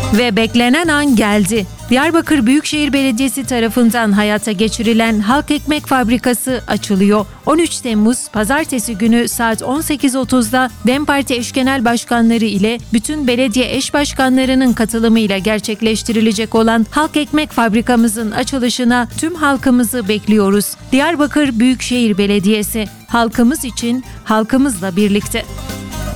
Ve beklenen an geldi. Diyarbakır Büyükşehir Belediyesi tarafından hayata geçirilen Halk Ekmek Fabrikası açılıyor. 13 Temmuz Pazartesi günü saat 18.30'da DEM Parti eş genel başkanları ile bütün belediye eş başkanlarının katılımıyla gerçekleştirilecek olan Halk Ekmek Fabrikamızın açılışına tüm halkımızı bekliyoruz. Diyarbakır Büyükşehir Belediyesi, halkımız için, halkımızla birlikte.